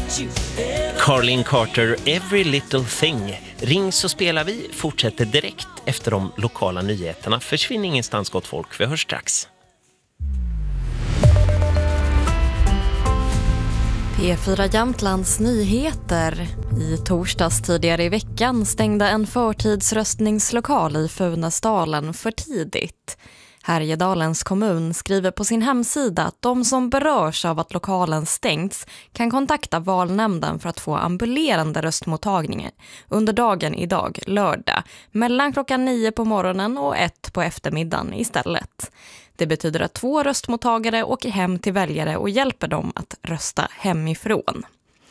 Carlin Carter, Every Little Thing. Ring så spelar vi fortsätter direkt efter de lokala nyheterna. Försvinn ingenstans, gott folk. Vi hörs strax. P4 Jämtlands nyheter. I torsdags tidigare i veckan stängde en förtidsröstningslokal i Funäsdalen för tidigt. Härjedalens kommun skriver på sin hemsida att de som berörs av att lokalen stängts kan kontakta valnämnden för att få ambulerande röstmottagningar under dagen idag, lördag, mellan klockan 9 på morgonen och 1 på eftermiddagen istället. Det betyder att 2 röstmottagare åker hem till väljare och hjälper dem att rösta hemifrån.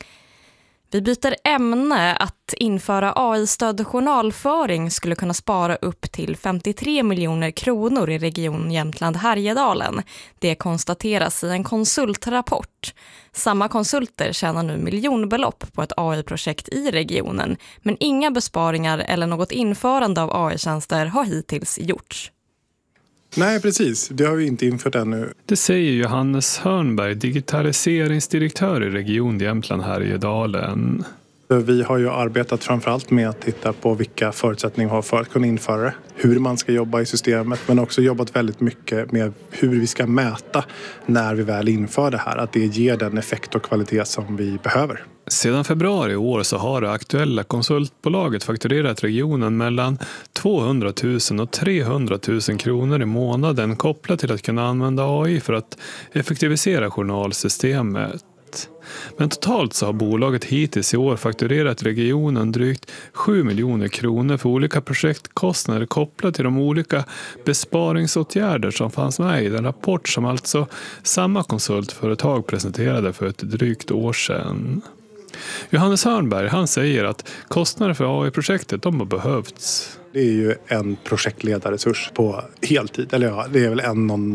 Vi byter ämne. Att införa AI-stödd journalföring skulle kunna spara upp till 53 miljoner kronor i region Jämtland-Härjedalen. Det konstateras i en konsultrapport. Samma konsulter tjänar nu miljonbelopp på ett AI-projekt i regionen, men inga besparingar eller något införande av AI-tjänster har hittills gjorts. Nej, precis. Det har vi inte infört ännu. Det säger Johannes Hörnberg, digitaliseringsdirektör i region Jämtland Härjedalen. Vi har ju arbetat framförallt med att titta på vilka förutsättningar vi har för att kunna införa det. Hur man ska jobba i systemet, men också jobbat väldigt mycket med hur vi ska mäta när vi väl inför det här. Att det ger den effekt och kvalitet som vi behöver. Sedan februari i år så har det aktuella konsultbolaget fakturerat regionen mellan 200 000 och 300 000 kronor i månaden kopplat till att kunna använda AI för att effektivisera journalsystemet. Men totalt så har bolaget hittills i år fakturerat regionen drygt 7 miljoner kronor för olika projektkostnader kopplat till de olika besparingsåtgärder som fanns med i den rapport som alltså samma konsultföretag presenterade för ett drygt år sedan. Johannes Hörnberg, han säger att kostnader för AI-projektet de har behövts. Det är ju en projektledarresurs på heltid. Eller ja, det är väl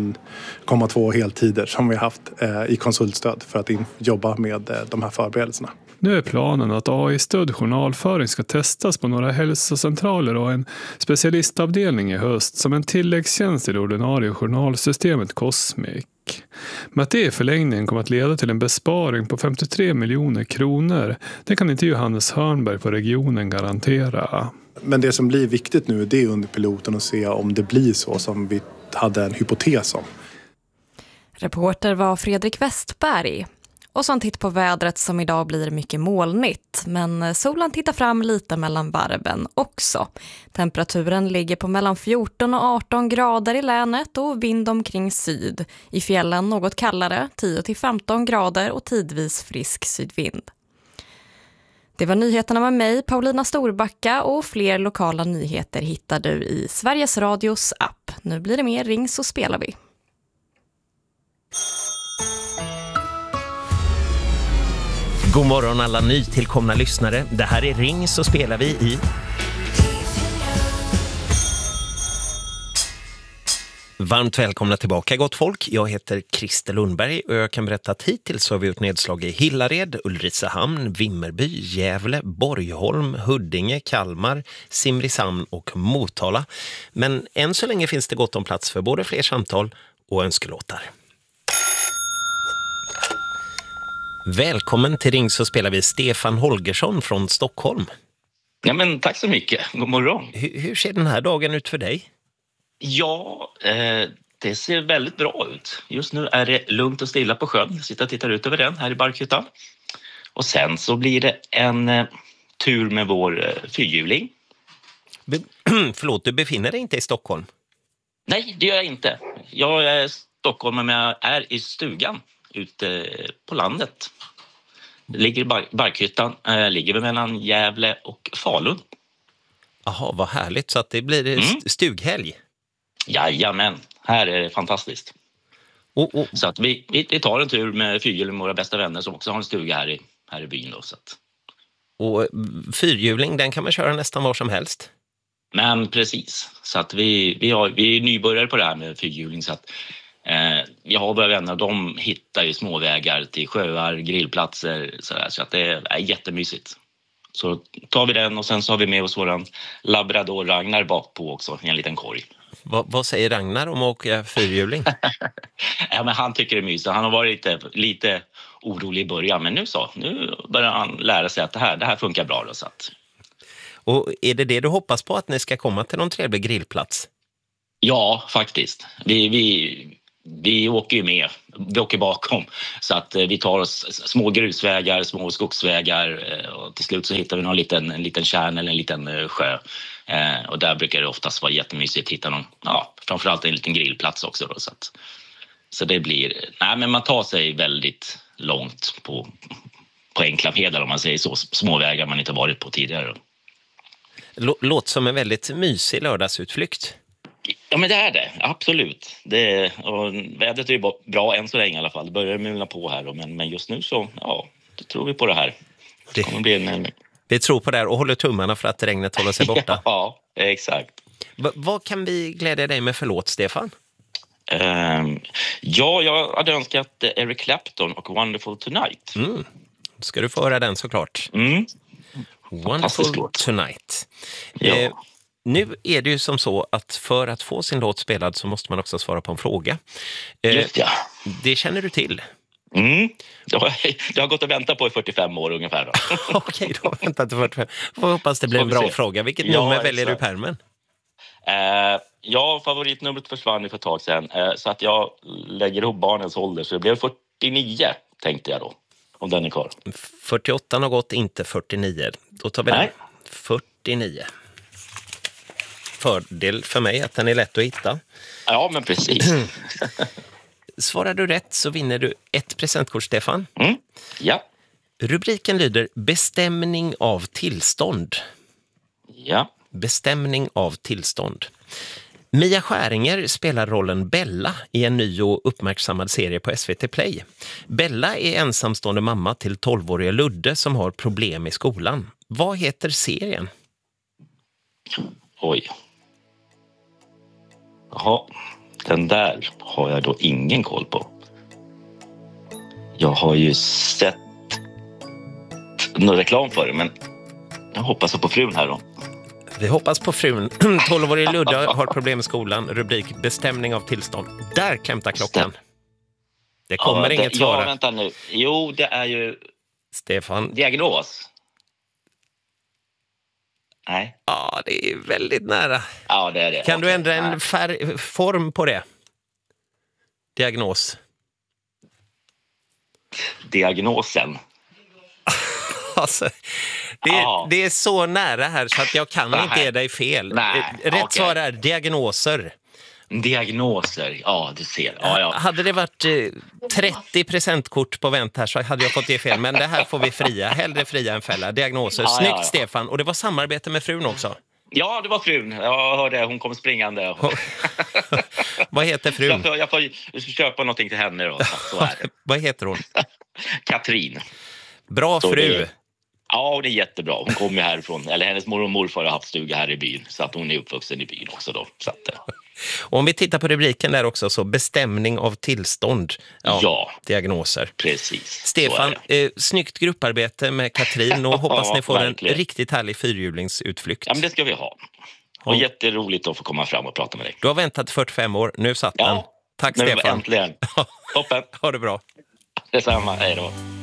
1,2 heltider som vi har haft i konsultstöd för att jobba med de här förberedelserna. Nu är planen att AI-stödd journalföring ska testas på några hälsocentraler och en specialistavdelning i höst som en tilläggstjänst i det ordinarie journalsystemet Cosmic. Men att det i förlängningen kommer att leda till en besparing på 53 miljoner kronor, det kan inte Johannes Hörnberg på regionen garantera. Men det som blir viktigt nu, det är under piloten att se om det blir så som vi hade en hypotes om. Reporter var Fredrik Westberg. Och så en titt på vädret som idag blir mycket molnigt. Men solen tittar fram lite mellan varven också. Temperaturen ligger på mellan 14 och 18 grader i länet och vind omkring syd. I fjällen något kallare, 10-15 grader och tidvis frisk sydvind. Det var nyheterna med mig, Paulina Storbacka, och fler lokala nyheter hittar du i Sveriges Radios app. Nu blir det mer Ring så spelar vi. God morgon alla nytillkomna lyssnare. Det här är Ring så spelar vi i. Varmt välkomna tillbaka gott folk. Jag heter Christer Lundberg och jag kan berätta att hittills har vi gjort nedslag i Hillared, Ulricehamn, Vimmerby, Gävle, Borgholm, Huddinge, Kalmar, Simrishamn och Motala. Men än så länge finns det gott om plats för både fler samtal och önskelåtar. Välkommen till Ring så spelar vi Stefan Holgersson från Stockholm. Ja, men tack så mycket. God morgon. Hur ser den här dagen ut för dig? Ja, det ser väldigt bra ut. Just nu är det lugnt och stilla på sjön. Jag sitter och tittar ut över den här i Barkhyttan. Och sen så blir det en tur med vår fyrhjuling. Förlåt, du befinner dig inte i Stockholm? Nej, det gör jag inte. Jag är stockholmare men jag är i stugan ute på landet. Det ligger i Barkhyttan, ligger mellan Gävle och Falun. Jaha, vad härligt. Så att det blir stughelg. Jajamän, här är det fantastiskt. Så att vi tar en tur med fyrhjuling med våra bästa vänner som också har en stuga här i byn. Då, så att. Och fyrhjuling, den kan man köra nästan var som helst. Men precis, så att vi är nybörjare på det här med fyrhjuling så att jag har våra vänner, de hittar ju småvägar till sjöar, grillplatser så att det är jättemysigt. Så tar vi den och sen så har vi med oss våran labrador Ragnar bak på också i en liten korg. Vad säger Ragnar om att åka fyrhjuling? Ja, men han tycker det är mysigt. Han har varit lite orolig i början, men nu börjar han lära sig att det här funkar bra. Då, så att... Och är det du hoppas på, att ni ska komma till någon trevlig grillplats? Ja, faktiskt. Vi åker ju med. Vi åker bakom. Så att vi tar oss små grusvägar, små skogsvägar. Och till slut så hittar vi en liten kärn eller en liten sjö. Och där brukar det oftast vara jättemysigt att hitta någon, framförallt en liten grillplats också. Då, så det blir... Nej, men man tar sig väldigt långt på enkla pedlar, om man säger så. Små vägar man inte varit på tidigare. Låter som en väldigt mysig lördagsutflykt. Ja, men det är det. Absolut. Och vädret är ju bra än så länge i alla fall. Det börjar mulna på här. Men just nu så, då tror vi på det här. Det kommer bli vi tror på det här och håller tummarna för att regnet håller sig borta. Ja, exakt. Vad kan vi glädja dig med för låt, Stefan? Jag hade önskat Eric Clapton och Wonderful Tonight. Ska du få höra den såklart. Wonderful Tonight. Ja. Nu är det ju som så att för att få sin låt spelad så måste man också svara på en fråga. Just ja. Det känner du till? Jag har gått och väntat på i 45 år ungefär. Okej, du har väntat i 45. Jag hoppas det blir en bra fråga. Vilket nummer väljer du, pärmen? Favoritnumret försvann för ett tag sedan. Så att jag lägger ihop barnens ålder. Så det blev 49, tänkte jag då. Om den är kvar. 48 har gått, inte 49. Då tar vi den. 49. Fördel för mig att den är lätt att hitta. Ja, men precis. Svarar du rätt så vinner du ett presentkort, Stefan. Ja. Rubriken lyder Bestämning av tillstånd. Ja. Bestämning av tillstånd. Mia Skäringer spelar rollen Bella i en ny och uppmärksammad serie på SVT Play. Bella är ensamstående mamma till 12-åriga Ludde som har problem i skolan. Vad heter serien? Oj. Jaha, den där har jag då ingen koll på. Jag har ju sett någon reklam för det, men jag hoppas på frun här då. Vi hoppas på frun. 12-årig Ludde har problem i skolan. Rubrik Bestämning av tillstånd. Där klämtar klockan. Det kommer inget svara. Ja, vänta nu. Jo, det är ju... Stefan. Diagnos. Nej. Ja, det är väldigt nära. Ja, det är det. Kan du ändra en form på det? Diagnos. Diagnosen. Alltså, det är så nära här så att jag kan inte ge dig fel. Rätt svar är diagnoser. Diagnoser, ja du ser. Ja. Hade det varit 30 presentkort på vänt här så hade jag fått ge fel. Men det här får vi fria. Hellre fria än fälla. Diagnoser. Snyggt, Stefan. Och det var samarbete med frun också. Ja, det var frun. Jag hörde, hon kom springande. Vad heter frun? Jag får köpa någonting till henne då. Så är det. Vad heter hon? Katrin. Bra så fru. Ja, det är jättebra. Hon kommer härifrån, eller hennes mormor och morfar har haft stuga här i byn. Så att hon är uppvuxen i byn också då. Så att, och om vi tittar på rubriken där också, så bestämning av tillstånd. Ja. Diagnoser. Precis. Stefan, snyggt grupparbete med Katrin och hoppas ni får en riktigt härlig fyrhjulingsutflykt. Ja, men det ska vi ha. Och jätteroligt att få komma fram och prata med dig. Du har väntat 45 år, nu satt den. Tack Stefan. Äntligen. Toppen. Ha det bra. Detsamma, hej då.